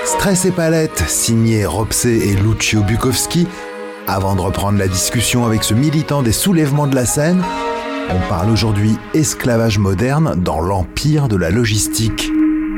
Stress et Palette, signé Ropsé et Lucio Bukowski. Avant de reprendre la discussion avec ce militant des soulèvements de la Seine, on parle aujourd'hui esclavage moderne dans l'empire de la logistique.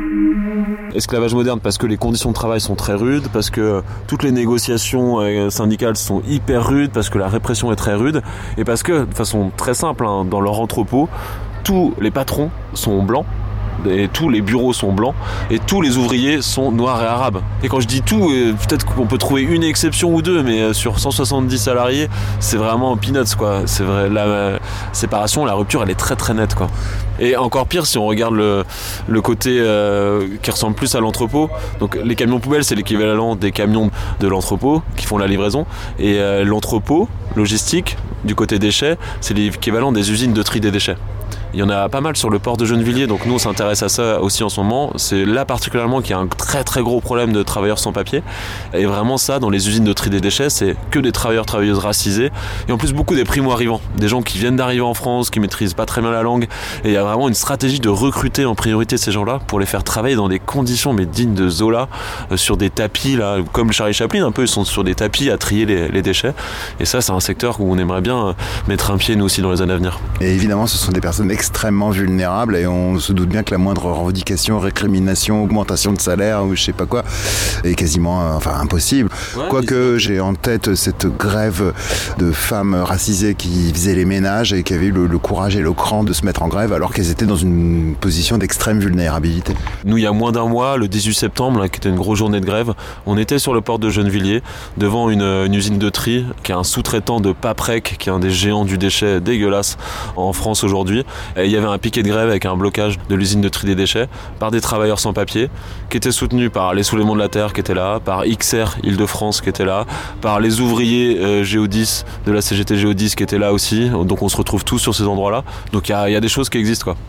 Esclavage moderne parce que les conditions de travail sont très rudes, parce que toutes les négociations syndicales sont hyper rudes, parce que la répression est très rude, et parce que, de façon très simple, dans leur entrepôt, tous les patrons sont blancs, et tous les bureaux sont blancs, et tous les ouvriers sont noirs et arabes. Et quand je dis tout, peut-être qu'on peut trouver une exception ou deux, mais sur 170 salariés, c'est vraiment peanuts, quoi. C'est vrai, la séparation, la rupture, elle est très très nette, quoi. Et encore pire si on regarde le côté qui ressemble plus à l'entrepôt. Donc les camions poubelles, c'est l'équivalent des camions de l'entrepôt qui font la livraison, et l'entrepôt logistique du côté déchets, c'est l'équivalent des usines de tri des déchets. Il y en a pas mal sur le port de Gennevilliers, donc nous on s'intéresse à ça aussi en ce moment. C'est là particulièrement qu'il y a un très très gros problème de travailleurs sans papier. Et vraiment ça, dans les usines de tri des déchets, c'est que des travailleuses racisés. Et en plus beaucoup des primo-arrivants, des gens qui viennent d'arriver en France, qui maîtrisent pas très bien la langue. Et il y a vraiment une stratégie de recruter en priorité ces gens-là pour les faire travailler dans des conditions mais dignes de Zola, sur des tapis, là, comme Charlie Chaplin un peu, ils sont sur des tapis à trier les déchets. Et ça c'est un secteur où on aimerait bien mettre un pied nous aussi dans les années à venir. Et évidemment ce sont des personnes extrêmement vulnérables et on se doute bien que la moindre revendication, récrimination, augmentation de salaire ou je sais pas quoi est quasiment impossible. Ouais, quoique j'ai en tête cette grève de femmes racisées qui faisaient les ménages et qui avaient eu le courage et le cran de se mettre en grève alors qu'elles étaient dans une position d'extrême vulnérabilité. Nous il y a moins d'un mois, le 18 septembre, qui était une grosse journée de grève, on était sur le port de Gennevilliers devant une usine de tri qui est un sous-traitant de Paprec, qui est un des géants du déchet dégueulasse en France aujourd'hui. Et il y avait un piquet de grève avec un blocage de l'usine de tri des déchets par des travailleurs sans papier qui étaient soutenus par les Soulèvements de la Terre qui étaient là, par XR Île-de-France qui était là, par les ouvriers Géodis de la CGT Géodis qui étaient là aussi. Donc on se retrouve tous sur ces endroits-là. Donc il y a des choses qui existent, quoi.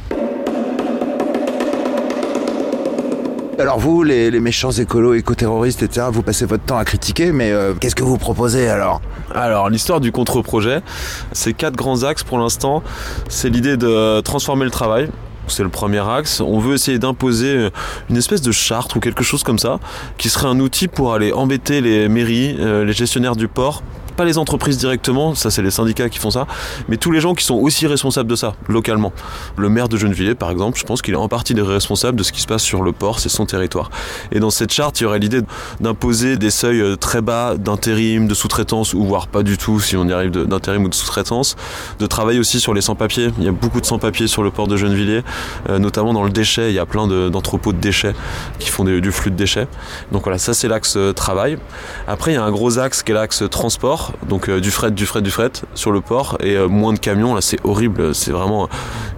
Alors vous, les méchants écolos, éco-terroristes, etc., vous passez votre temps à critiquer, mais qu'est-ce que vous proposez alors ? Alors l'histoire du contre-projet, c'est 4 grands axes pour l'instant. C'est l'idée de transformer le travail. C'est le premier axe. On veut essayer d'imposer une espèce de charte ou quelque chose comme ça, qui serait un outil pour aller embêter les mairies, les gestionnaires du port. Pas les entreprises directement, ça c'est les syndicats qui font ça, mais tous les gens qui sont aussi responsables de ça, localement. Le maire de Gennevilliers, par exemple, je pense qu'il est en partie responsable de ce qui se passe sur le port, c'est son territoire. Et dans cette charte, il y aurait l'idée d'imposer des seuils très bas d'intérim, de sous-traitance, ou voire pas du tout, si on y arrive d'intérim ou de sous-traitance, de travailler aussi sur les sans-papiers. Il y a beaucoup de sans-papiers sur le port de Gennevilliers, notamment dans le déchet, il y a plein d'entrepôts de déchets qui font du flux de déchets. Donc voilà, ça c'est l'axe travail. Après, il y a un gros axe qui est l'axe transport, donc du fret sur le port et moins de camions, là c'est horrible, c'est vraiment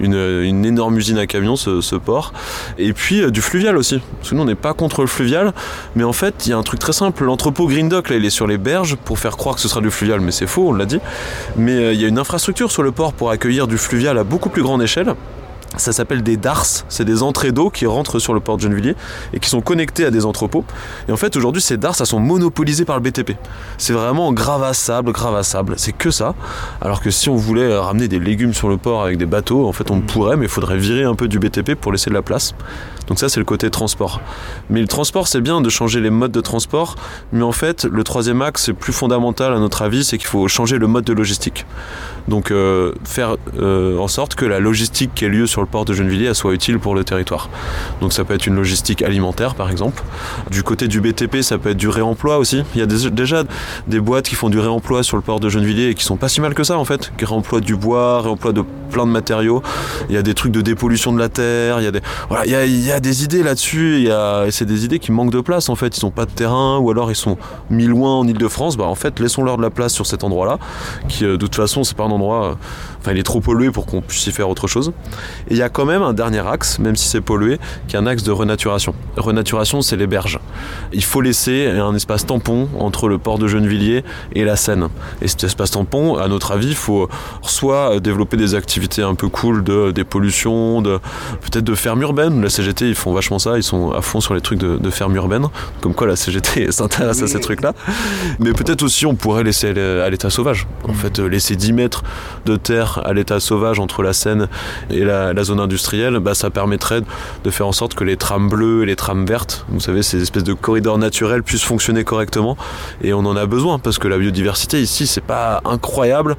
une énorme usine à camions ce port. Et puis du fluvial aussi, parce que nous on n'est pas contre le fluvial, mais en fait il y a un truc très simple, l'entrepôt Green Dock là il est sur les berges pour faire croire que ce sera du fluvial, mais c'est faux, on l'a dit, mais il y a une infrastructure sur le port pour accueillir du fluvial à beaucoup plus grande échelle. Ça s'appelle des DARS, c'est des entrées d'eau qui rentrent sur le port de Gennevilliers et qui sont connectées à des entrepôts. Et en fait aujourd'hui ces DARS, elles sont monopolisées par le BTP. C'est vraiment gravassable, c'est que ça. Alors que si on voulait ramener des légumes sur le port avec des bateaux, en fait on pourrait, mais il faudrait virer un peu du BTP pour laisser de la place. Donc ça c'est le côté transport. Mais le transport c'est bien de changer les modes de transport, mais en fait le troisième axe c'est plus fondamental à notre avis, c'est qu'il faut changer le mode de logistique. Donc faire en sorte que la logistique qui a lieu sur le port de Gennevilliers soit utile pour le territoire. Donc ça peut être une logistique alimentaire par exemple. Du côté du BTP ça peut être du réemploi aussi. Il y a déjà des boîtes qui font du réemploi sur le port de Gennevilliers et qui sont pas si mal que ça en fait. Réemploi du bois, réemploi de plein de matériaux. Il y a des trucs de dépollution de la terre, il y a des idées là-dessus, et c'est des idées qui manquent de place en fait. Ils n'ont pas de terrain ou alors ils sont mis loin en Île-de-France. En fait laissons-leur de la place sur cet endroit-là qui de toute façon c'est pas un endroit, il est trop pollué pour qu'on puisse y faire autre chose. Et il y a quand même un dernier axe, même si c'est pollué, qui est un axe de renaturation. Renaturation, c'est les berges. Il faut laisser un espace tampon entre le port de Gennevilliers et la Seine. Et cet espace tampon, à notre avis, il faut soit développer des activités un peu cool de dépollution, peut-être de ferme urbaine. La CGT, ils font vachement ça, ils sont à fond sur les trucs de ferme urbaine. Comme quoi la CGT s'intéresse à ces trucs-là. Mais peut-être aussi on pourrait laisser à l'état sauvage. En fait, laisser 10 mètres de terre frontière à l'état sauvage entre la Seine et la zone industrielle, ça permettrait de faire en sorte que les trames bleues et les trames vertes, vous savez, ces espèces de corridors naturels puissent fonctionner correctement. Et on en a besoin parce que la biodiversité ici, c'est pas incroyable.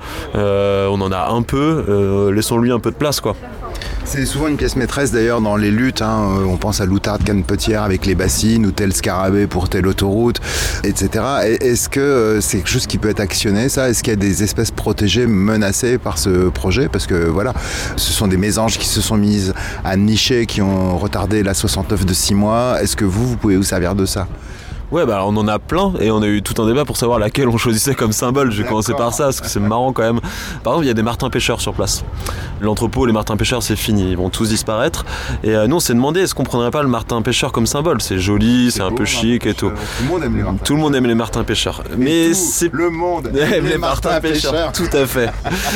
On en a un peu. Laissons-lui un peu de place, quoi. C'est souvent une pièce maîtresse d'ailleurs dans les luttes. On pense à l'outarde Canepetière avec les bassines ou tel scarabée pour telle autoroute, etc. Est-ce que c'est quelque chose qui peut être actionné, ça ? Est-ce qu'il y a des espèces protégées menacées par ce projet ? Parce que voilà, ce sont des mésanges qui se sont mises à nicher, qui ont retardé la 69 de 6 mois. Est-ce que vous pouvez vous servir de ça ? Ouais, on en a plein et on a eu tout un débat pour savoir laquelle on choisissait comme symbole. Je vais commencer par ça parce que c'est marrant quand même. Par exemple, il y a des martins pêcheurs sur place. L'entrepôt, les martins pêcheurs, c'est fini, ils vont tous disparaître. Et nous, on s'est demandé est-ce qu'on prendrait pas le martin pêcheur comme symbole ? C'est joli, c'est un peu chic et tout. Tout le monde aime les martins. Tout le monde aime les martins pêcheurs. Mais le monde aime les martins pêcheurs. Tout à fait.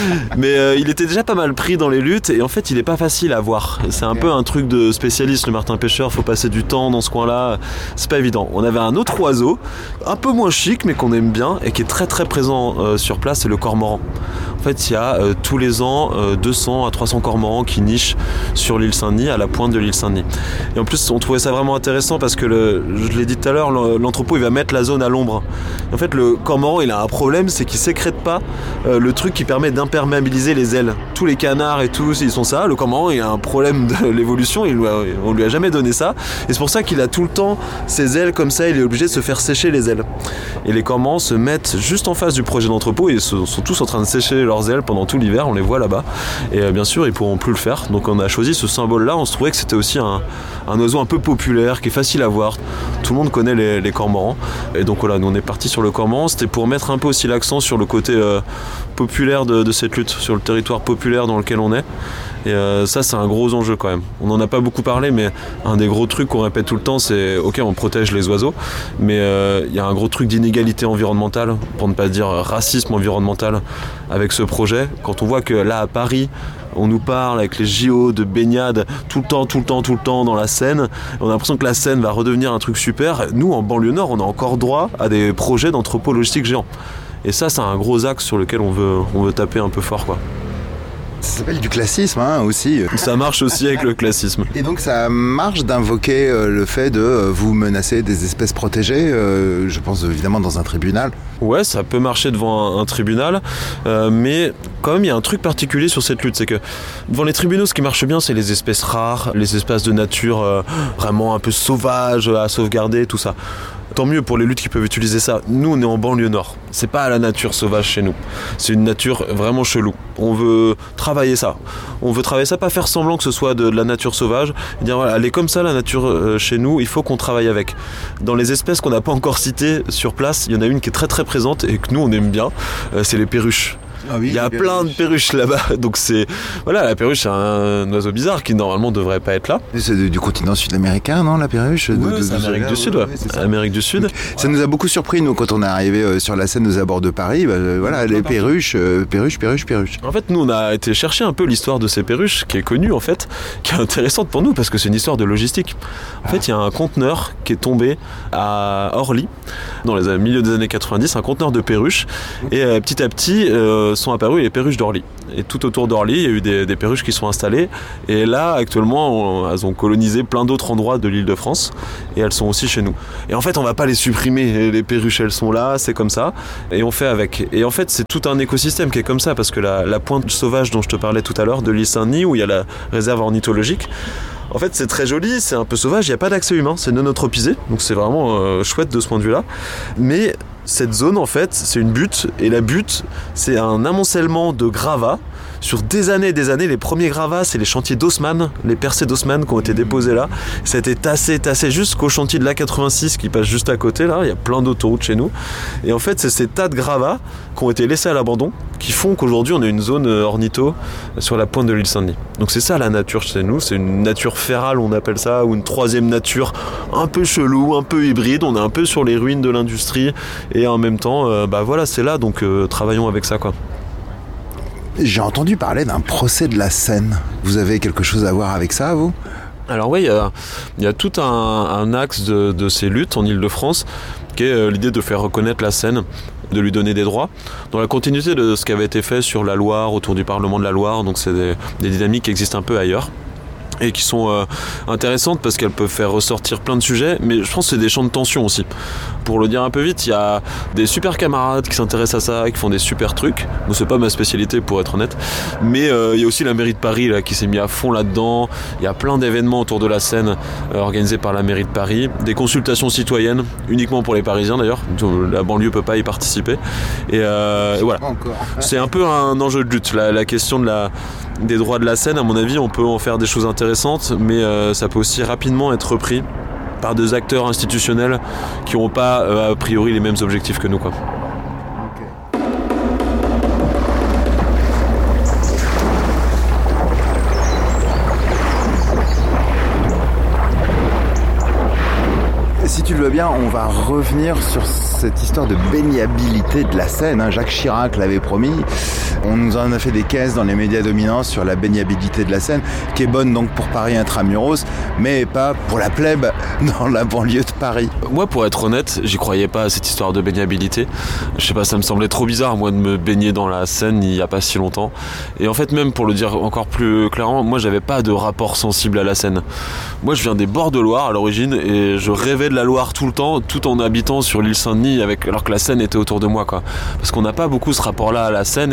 Mais il était déjà pas mal pris dans les luttes et en fait, il est pas facile à voir. C'est un peu un truc de spécialiste, le martin pêcheur. Faut passer du temps dans ce coin-là. C'est pas évident. On avait un autre oiseau, un peu moins chic mais qu'on aime bien et qui est très très présent sur place, c'est le cormoran. En fait, il y a tous les ans 200 à 300 cormorans qui nichent sur l'île Saint-Denis, à la pointe de l'île Saint-Denis. Et en plus, on trouvait ça vraiment intéressant parce que, je l'ai dit tout à l'heure, l'entrepôt il va mettre la zone à l'ombre. Et en fait, le cormoran il a un problème, c'est qu'il sécrète pas le truc qui permet d'imperméabiliser les ailes. Tous les canards et tout, ils sont ça. Le cormoran il a un problème de l'évolution, on lui a jamais donné ça. Et c'est pour ça qu'il a tout le temps ses ailes comme ça, il est obligé de se faire sécher les ailes. Et les cormorans se mettent juste en face du projet d'entrepôt et sont tous en train de sécher leurs ailes pendant tout l'hiver, on les voit là-bas. Et bien sûr, ils pourront plus le faire. Donc on a choisi ce symbole-là, on se trouvait que c'était aussi un oiseau un peu populaire, qui est facile à voir. Tout le monde connaît les cormorans. Et donc voilà, nous on est parti sur le cormoran, c'était pour mettre un peu aussi l'accent sur le côté populaire de cette lutte, sur le territoire populaire dans lequel on est. Et ça, c'est un gros enjeu quand même. On n'en a pas beaucoup parlé, mais un des gros trucs qu'on répète tout le temps, c'est ok, on protège les oiseaux, mais il y a un gros truc d'inégalité environnementale, pour ne pas dire racisme environnemental, avec ce projet. Quand on voit que là, à Paris, on nous parle avec les JO de baignade tout le temps dans la Seine. On a l'impression que la Seine va redevenir un truc super. Nous, en banlieue nord, on a encore droit à des projets d'entrepôts logistiques géants. Et ça, c'est un gros axe sur lequel on veut taper un peu fort, quoi. Ça s'appelle du classisme aussi. Ça marche aussi avec le classisme. Et donc ça marche d'invoquer le fait de vous menacer des espèces protégées, je pense évidemment dans un tribunal. Ouais, ça peut marcher devant un tribunal, mais quand même il y a un truc particulier sur cette lutte, c'est que devant les tribunaux ce qui marche bien c'est les espèces rares, les espaces de nature vraiment un peu sauvages à sauvegarder, tout ça. Tant mieux pour les luttes qui peuvent utiliser ça. Nous, on est en banlieue nord. C'est pas la nature sauvage chez nous. C'est une nature vraiment chelou. On veut travailler ça. On veut travailler ça, pas faire semblant que ce soit de la nature sauvage. Et dire, voilà, elle est comme ça, la nature chez nous, il faut qu'on travaille avec. Dans les espèces qu'on n'a pas encore citées sur place, il y en a une qui est très très présente et que nous, on aime bien. C'est les perruches. Ah oui, il y a plein de perruches là-bas, donc la perruche c'est un oiseau bizarre qui normalement devrait pas être là. C'est du continent sud-américain, non, la perruche? C'est Amérique du Sud, ouais. Amérique du Sud. Ça nous a beaucoup surpris nous quand on est arrivé sur la Seine aux abords de Paris. Les perruches. En fait, nous on a été chercher un peu l'histoire de ces perruches, qui est connue en fait, qui est intéressante pour nous parce que c'est une histoire de logistique. En fait, il y a un conteneur qui est tombé à Orly dans les milieu des années 90, un conteneur de perruches, et petit à petit sont apparues les perruches d'Orly. Et tout autour d'Orly, il y a eu des perruches qui sont installées. Et là, actuellement, elles ont colonisé plein d'autres endroits de l'Île-de-France. Et elles sont aussi chez nous. Et en fait, on va pas les supprimer. Les perruches, elles sont là, c'est comme ça. Et on fait avec. Et en fait, c'est tout un écosystème qui est comme ça. Parce que la pointe sauvage dont je te parlais tout à l'heure, de l'île Saint-Denis, où il y a la réserve ornithologique, en fait, c'est très joli, c'est un peu sauvage, il n'y a pas d'accès humain, c'est non anthropisé. Donc c'est vraiment chouette de ce point de vue-là. Mais cette zone, en fait, c'est une butte, et la butte, c'est un amoncellement de gravats. Sur des années, les premiers gravats, c'est les chantiers d'Haussmann, les percées d'Haussmann qui ont été déposés là. Ça a été tassé jusqu'au chantier de l'A86 qui passe juste à côté, là. Il y a plein d'autoroutes chez nous. Et en fait, c'est ces tas de gravats qui ont été laissés à l'abandon qui font qu'aujourd'hui, on a une zone ornitho sur la pointe de l'île Saint-Denis. Donc c'est ça la nature chez nous, c'est une nature férale, on appelle ça, ou une troisième nature un peu chelou, un peu hybride. On est un peu sur les ruines de l'industrie et en même temps, c'est là, donc travaillons avec ça, quoi. J'ai entendu parler d'un procès de la Seine. Vous avez quelque chose à voir avec ça, vous ? Alors oui, il y a tout un axe de ces luttes en Île-de-France qui est l'idée de faire reconnaître la Seine. de lui donner des droits, dans la continuité de ce qui avait été fait sur la Loire, autour du Parlement de la Loire. Donc c'est des dynamiques qui existent un peu ailleurs et qui sont intéressantes parce qu'elles peuvent faire ressortir plein de sujets, mais je pense que c'est des champs de tension aussi. Pour le dire un peu vite, il y a des super camarades qui s'intéressent à ça, qui font des super trucs. Bon, c'est pas ma spécialité pour être honnête, mais il y a aussi la mairie de Paris là, qui s'est mis à fond là-dedans. Il y a plein d'événements autour de la Seine organisés par la mairie de Paris, des consultations citoyennes uniquement pour les Parisiens d'ailleurs. La banlieue peut pas y participer. Et voilà. C'est un peu un enjeu de lutte. La question des droits de la Seine, à mon avis, on peut en faire des choses intéressantes, mais ça peut aussi rapidement être repris par des acteurs institutionnels qui n'ont pas a priori les mêmes objectifs que nous, quoi. Si tu le veux bien, on va revenir sur cette histoire de baignabilité de la Seine. Jacques Chirac l'avait promis. On nous en a fait des caisses dans les médias dominants sur la baignabilité de la Seine, qui est bonne donc pour Paris intramuros, mais pas pour la plèbe dans la banlieue de Paris. Moi, pour être honnête, j'y croyais pas à cette histoire de baignabilité. Je sais pas, ça me semblait trop bizarre, moi, de me baigner dans la Seine il y a pas si longtemps. Et en fait, même pour le dire encore plus clairement, moi, j'avais pas de rapport sensible à la Seine. Moi, je viens des bords de Loire à l'origine et je rêvais de la Loire tout le temps, tout en habitant sur l'île Saint-Denis, alors que la Seine était autour de moi, quoi. Parce qu'on n'a pas beaucoup ce rapport-là à la Seine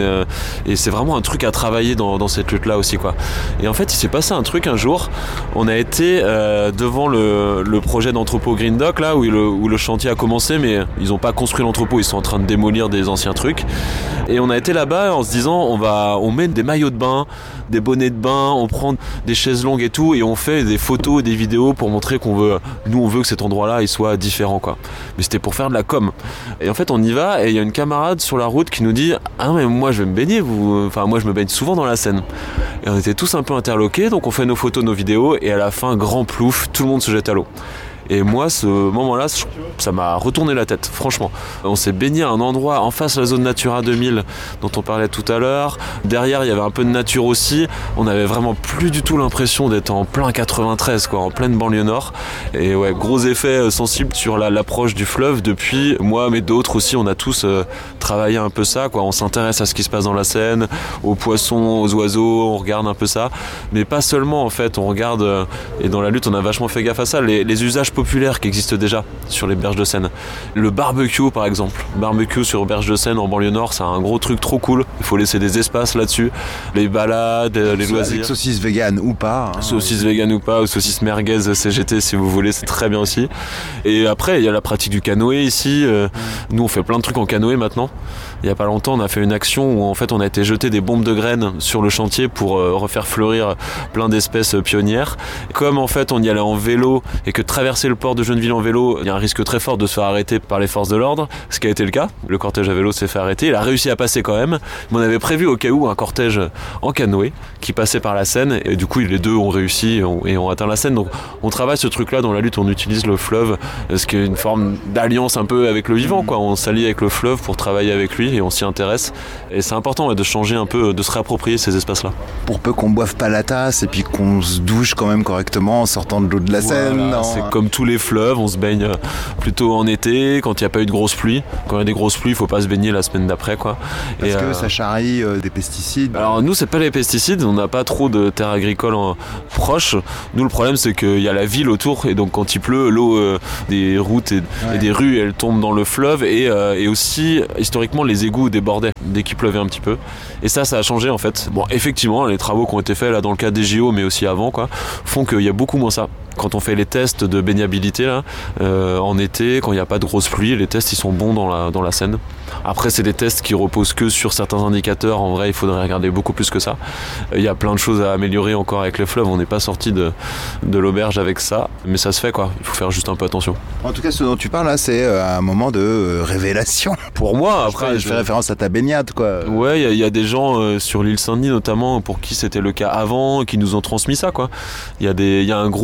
et c'est vraiment un truc à travailler dans cette lutte-là aussi, quoi. Et en fait, il s'est passé un truc un jour. On a été devant le projet d'entrepôt Green Dock, là où le chantier a commencé, mais ils n'ont pas construit l'entrepôt, ils sont en train de démolir des anciens trucs. Et on a été là-bas en se disant, on met des maillots de bain, des bonnets de bain, on prend des chaises longues et tout, et on fait des photos, des vidéos pour montrer on veut que cet endroit-là il soit différent, quoi. Mais c'était pour faire de la com. Et en fait, on y va et il y a une camarade sur la route qui nous dit « Ah mais moi je vais me baigner, moi je me baigne souvent dans la Seine. » Et on était tous un peu interloqués, donc on fait nos photos, nos vidéos, et à la fin, grand plouf, tout le monde se jette à l'eau. Et moi, ce moment-là, ça m'a retourné la tête, franchement. On s'est baigné à un endroit en face de la zone Natura 2000 dont on parlait tout à l'heure. Derrière, il y avait un peu de nature aussi. On avait vraiment plus du tout l'impression d'être en plein 93, quoi, en pleine banlieue nord. Et ouais, gros effet sensible sur l'approche du fleuve. Depuis, moi, mais d'autres aussi, on a tous travaillé un peu ça, quoi. On s'intéresse à ce qui se passe dans la Seine, aux poissons, aux oiseaux, on regarde un peu ça. Mais pas seulement, en fait, on regarde, et dans la lutte, on a vachement fait gaffe à ça, les usages populaires qui existent déjà sur les berges de Seine. Le barbecue, par exemple. Barbecue sur berges de Seine en banlieue nord, c'est un gros truc trop cool. Il faut laisser des espaces là-dessus. Les balades, les loisirs. Avec saucisses vegan ou pas. Saucisses vegan ou pas, ou saucisses merguez CGT si vous voulez, c'est très bien aussi. Et après, il y a la pratique du canoë ici. Nous, on fait plein de trucs en canoë maintenant. Il y a pas longtemps, on a fait une action où en fait on a été jeter des bombes de graines sur le chantier pour refaire fleurir plein d'espèces pionnières. Comme en fait on y allait en vélo et que traverser le port de Gennevilles en vélo, il y a un risque très fort de se faire arrêter par les forces de l'ordre, ce qui a été le cas. Le cortège à vélo s'est fait arrêter, il a réussi à passer quand même, mais on avait prévu au cas où un cortège en canoë qui passait par la Seine et du coup les deux ont réussi et ont atteint la Seine. Donc on travaille ce truc-là dans la lutte, on utilise le fleuve, ce qui est une forme d'alliance un peu avec le vivant, quoi. On s'allie avec le fleuve pour travailler avec lui et on s'y intéresse. Et c'est important de changer un peu, de se réapproprier ces espaces-là. Pour peu qu'on boive pas la tasse et puis qu'on se douche quand même correctement en sortant de l'eau de la Seine. Voilà, c'est comme tous les fleuves, on se baigne plutôt en été, quand il n'y a pas eu de grosses pluies. Quand il y a des grosses pluies, il ne faut pas se baigner la semaine d'après, quoi. Parce que ça charrie des pesticides. Alors nous, c'est pas les pesticides, on n'a pas trop de terres agricoles proches. Nous, le problème, c'est qu'il y a la ville autour et donc quand il pleut, l'eau des routes et des rues, elle tombe dans le fleuve et aussi, historiquement, les égouts débordaient dès qu'il pleuvait un petit peu. Et ça a changé en fait. Bon, effectivement, les travaux qui ont été faits là dans le cadre des JO, mais aussi avant, quoi, font qu'il y a beaucoup moins ça. Quand on fait les tests de baignabilité là, en été, quand il n'y a pas de grosses pluies, les tests ils sont bons dans la Seine. Après, c'est des tests qui reposent que sur certains indicateurs. En vrai, il faudrait regarder beaucoup plus que ça. Il y a plein de choses à améliorer encore avec les fleuves. On n'est pas sorti de l'auberge avec ça, mais ça se fait, quoi. Il faut faire juste un peu attention. En tout cas, ce dont tu parles là, c'est un moment de révélation. Pour moi, après, je fais référence à ta baignade, quoi. Ouais, il y a des gens sur l'île Saint-Denis notamment pour qui c'était le cas avant, qui nous ont transmis ça, quoi. Il y a un groupe qui s'appelle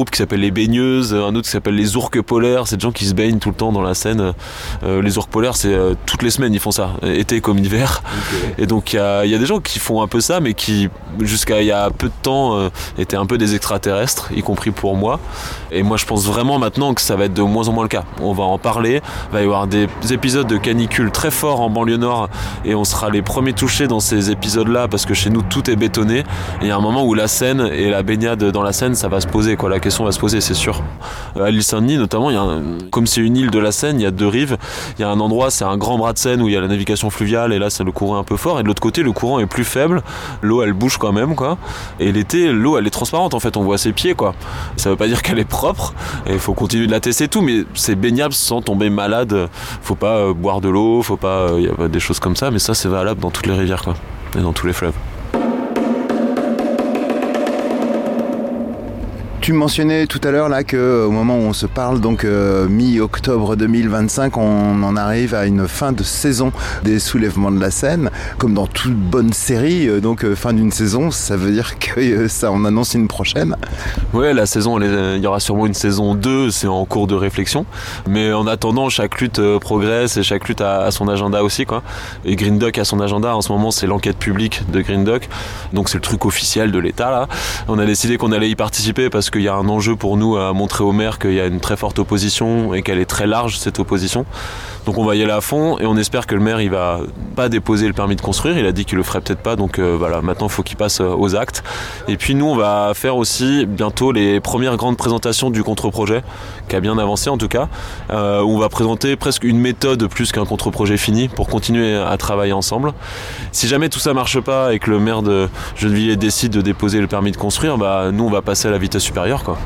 les baigneuses, un autre qui s'appelle les ourques polaires, c'est des gens qui se baignent tout le temps dans la Seine. Les ourques polaires, c'est toutes les semaines ils font ça, été comme hiver. Okay. Et donc il y a des gens qui font un peu ça, mais qui jusqu'à il y a peu de temps étaient un peu des extraterrestres, y compris pour moi. Et moi je pense vraiment maintenant que ça va être de moins en moins le cas. On va en parler, il va y avoir des épisodes de canicule très forts en banlieue nord, et on sera les premiers touchés dans ces épisodes-là parce que chez nous tout est bétonné. Et il y a un moment où la Seine et la baignade dans la Seine, ça va se poser, quoi. La question va se poser, c'est sûr. À l'île Saint-Denis notamment, comme c'est une île de la Seine, il y a 2 rives. Il y a un endroit, c'est un grand bras de Seine où il y a la navigation fluviale, et là c'est le courant est un peu fort, et de l'autre côté le courant est plus faible, l'eau elle bouge quand même, quoi. Et l'été l'eau elle est transparente, en fait on voit ses pieds, quoi. Ça veut pas dire qu'elle est propre, et il faut continuer de la tester tout, mais c'est baignable sans tomber malade. Faut pas boire de l'eau, faut pas, y a des choses comme ça, mais ça c'est valable dans toutes les rivières, quoi, et dans tous les fleuves. Tu mentionnais tout à l'heure là qu'au moment où on se parle, donc mi-octobre 2025, on en arrive à une fin de saison des soulèvements de la Seine. Comme dans toute bonne série, donc fin d'une saison, ça veut dire que ça en annonce une prochaine. Ouais, la saison, il y aura sûrement une saison 2, c'est en cours de réflexion. Mais en attendant, chaque lutte progresse et chaque lutte a son agenda aussi, quoi. Et Green Doc a son agenda, en ce moment c'est l'enquête publique de Green Doc, donc c'est le truc officiel de l'État là. On a décidé qu'on allait y participer parce qu'il y a un enjeu pour nous à montrer au maire qu'il y a une très forte opposition et qu'elle est très large, cette opposition. Donc on va y aller à fond, et on espère que le maire il va pas déposer le permis de construire, il a dit qu'il le ferait peut-être pas, donc voilà, maintenant il faut qu'il passe aux actes. Et puis nous on va faire aussi bientôt les premières grandes présentations du contre-projet, qui a bien avancé en tout cas, où on va présenter presque une méthode plus qu'un contre-projet fini pour continuer à travailler ensemble. Si jamais tout ça marche pas et que le maire de Gennevilliers décide de déposer le permis de construire, nous on va passer à la vitesse supérieure, quoi.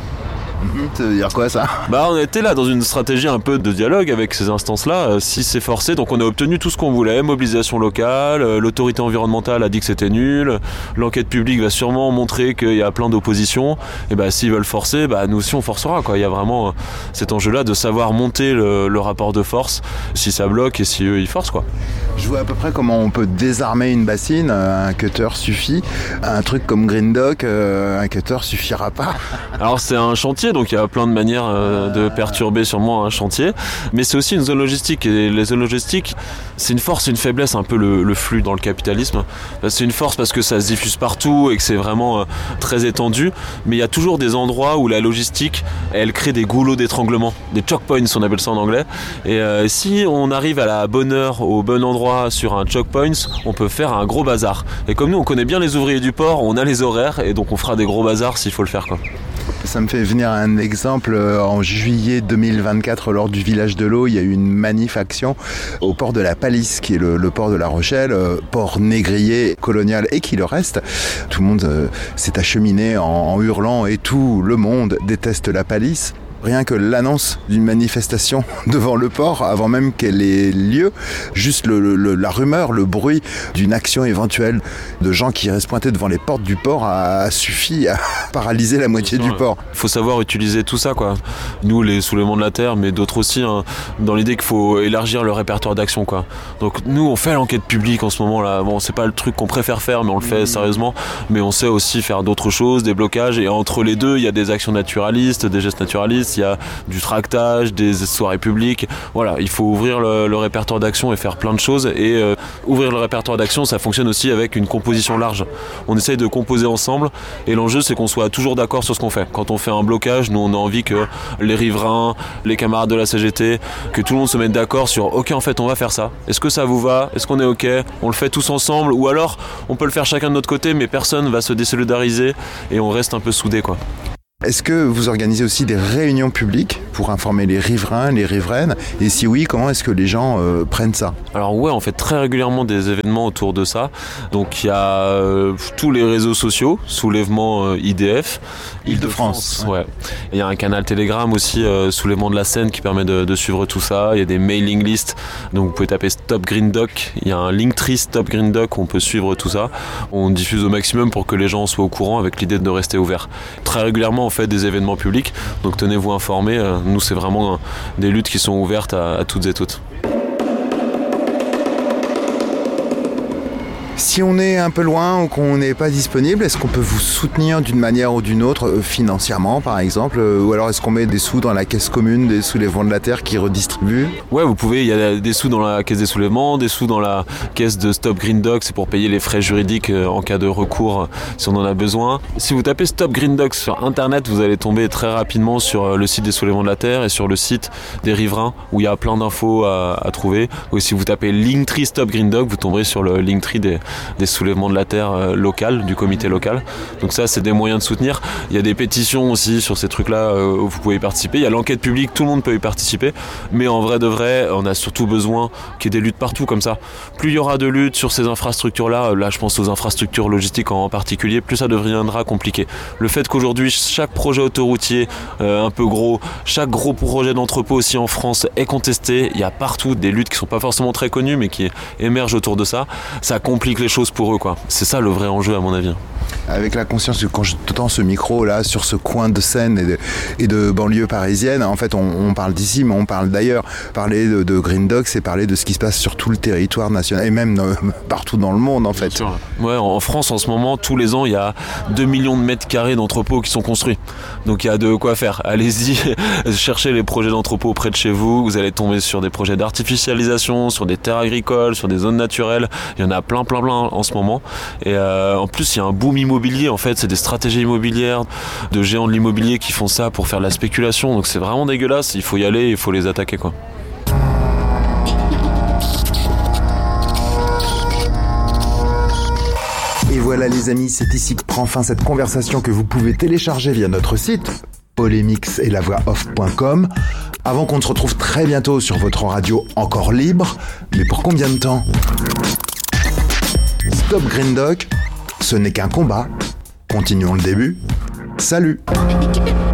Ça veut dire quoi ça ? On était là dans une stratégie un peu de dialogue avec ces instances-là, si c'est forcé. Donc on a obtenu tout ce qu'on voulait, mobilisation locale, l'autorité environnementale a dit que c'était nul, l'enquête publique va sûrement montrer qu'il y a plein d'oppositions, et s'ils veulent forcer, nous aussi on forcera, quoi. Il y a vraiment cet enjeu-là de savoir monter le rapport de force, si ça bloque et si eux ils forcent, quoi. Je vois à peu près comment on peut désarmer une bassine, un cutter suffit, un truc comme Green Doc, un cutter suffira pas. Alors c'est un chantier, donc il y a plein de manières de perturber sûrement un chantier, mais c'est aussi une zone logistique, et les zones logistiques c'est une force et une faiblesse, un peu le flux dans le capitalisme. C'est une force parce que ça se diffuse partout et que c'est vraiment très étendu, mais il y a toujours des endroits où la logistique elle crée des goulots d'étranglement, des choke points on appelle ça en anglais, et si on arrive à la bonne heure, au bon endroit sur un choke point, on peut faire un gros bazar. Et comme nous on connaît bien les ouvriers du port, on a les horaires, et donc on fera des gros bazars s'il faut le faire, quoi. Ça me fait venir un exemple. En juillet 2024, lors du village de l'eau, il y a eu une manif-action au port de la Palisse, qui est le port de La Rochelle, port négrier, colonial et qui le reste. Tout le monde s'est acheminé en hurlant, et tout le monde déteste la Palisse. Rien que l'annonce d'une manifestation devant le port, avant même qu'elle ait lieu, juste la rumeur, le bruit d'une action éventuelle de gens qui iraient se pointer devant les portes du port a suffi à paralyser la moitié du port. Il faut savoir utiliser tout ça, quoi. Nous, les soulèvements de la terre, mais d'autres aussi, dans l'idée qu'il faut élargir le répertoire d'action, quoi. Donc nous, on fait l'enquête publique en ce moment là. Bon, c'est pas le truc qu'on préfère faire, mais on le fait sérieusement. Mais on sait aussi faire d'autres choses, des blocages, et entre les deux, il y a des actions naturalistes, des gestes naturalistes. Il y a du tractage, des soirées publiques. Voilà, il faut ouvrir le répertoire d'action et faire plein de choses. Et ouvrir le répertoire d'action, ça fonctionne aussi avec une composition large. On essaye de composer ensemble, et l'enjeu c'est qu'on soit toujours d'accord sur ce qu'on fait. Quand on fait un blocage, nous on a envie que les riverains, les camarades de la CGT, que tout le monde se mette d'accord sur ok, en fait on va faire ça. Est-ce que ça vous va ? Est-ce qu'on est ok ? On le fait tous ensemble, ou alors on peut le faire chacun de notre côté, mais personne va se désolidariser et on reste un peu soudés, quoi. Est-ce que vous organisez aussi des réunions publiques pour informer les riverains, les riveraines ? Et si oui, comment est-ce que les gens prennent ça ? Alors ouais, on fait très régulièrement des événements autour de ça. Donc il y a tous les réseaux sociaux, Soulèvement IDF, Île-de-France. Ouais. Il y a un canal Telegram aussi, Soulèvement de la Seine, qui permet de suivre tout ça. Il y a des mailing lists, donc vous pouvez taper Stop Green Doc. Il y a un Linktree Stop Green Doc où on peut suivre tout ça. On diffuse au maximum pour que les gens soient au courant, avec l'idée de rester ouverts. Très régulièrement, on fait des événements publics, donc tenez-vous informés. Nous, c'est vraiment des luttes qui sont ouvertes à toutes et toutes. Si on est un peu loin ou qu'on n'est pas disponible, est-ce qu'on peut vous soutenir d'une manière ou d'une autre, financièrement par exemple, ou alors est-ce qu'on met des sous dans la caisse commune, des soulèvements de la terre qui redistribuent ? Ouais, vous pouvez, il y a des sous dans la caisse des soulèvements, des sous dans la caisse de Stop Green Dog, c'est pour payer les frais juridiques en cas de recours si on en a besoin. Si vous tapez Stop Green Dog sur internet, vous allez tomber très rapidement sur le site des soulèvements de la terre et sur le site des riverains où il y a plein d'infos à trouver. Ou si vous tapez Linktree Stop Green Dog, vous tomberez sur le Linktree des soulèvements de la terre local, du comité local. Donc ça, c'est des moyens de soutenir. Il y a des pétitions aussi sur ces trucs-là où vous pouvez y participer. Il y a l'enquête publique, tout le monde peut y participer. Mais en vrai de vrai, on a surtout besoin qu'il y ait des luttes partout comme ça. Plus il y aura de luttes sur ces infrastructures-là, là je pense aux infrastructures logistiques en particulier, plus ça deviendra compliqué. Le fait qu'aujourd'hui, chaque projet autoroutier un peu gros, chaque gros projet d'entrepôt aussi en France est contesté. Il y a partout des luttes qui sont pas forcément très connues mais qui émergent autour de ça. Ça complique les choses pour eux, quoi. C'est ça le vrai enjeu à mon avis. Avec la conscience que quand je tends ce micro là sur ce coin de Seine et de banlieue parisienne, en fait on parle d'ici mais on parle d'ailleurs. Parler de Green Dog, c'est parler de ce qui se passe sur tout le territoire national et même partout dans le monde en fait. Ouais, en France en ce moment, tous les ans il y a 2 millions de mètres carrés d'entrepôts qui sont construits. Donc il y a de quoi faire. Allez-y, cherchez les projets d'entrepôts près de chez vous. Vous allez tomber sur des projets d'artificialisation, sur des terres agricoles, sur des zones naturelles. Il y en a plein en ce moment. Et en plus il y a un boom immobilier en fait. C'est des stratégies immobilières de géants de l'immobilier qui font ça pour faire de la spéculation. Donc c'est vraiment dégueulasse. Il faut y aller, il faut les attaquer, quoi. Et voilà les amis, c'est ici que prend fin cette conversation que vous pouvez télécharger via notre site polemixetlavoixoff.com. Avant qu'on ne se retrouve très bientôt sur votre radio encore libre, mais pour combien de temps ? Stop Green Dog, ce n'est qu'un combat. Continuons le début. Salut!